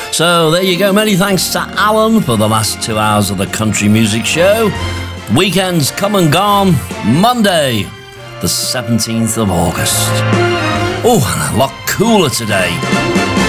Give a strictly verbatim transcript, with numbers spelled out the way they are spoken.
So there you go. Many thanks to Alan for the last two hours of the Country Music Show. Weekend's come and gone. Monday, the seventeenth of August. Oh, and a lot cooler today.